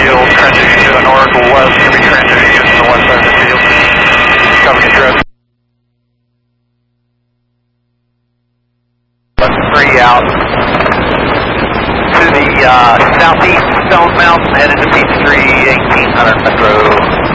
field, transition to an Oracle West, going to be transitioning to the west side of the field. Covering address. 3 out to the southeast Stone Mountain, headed to Peachtree, 1800 Metro.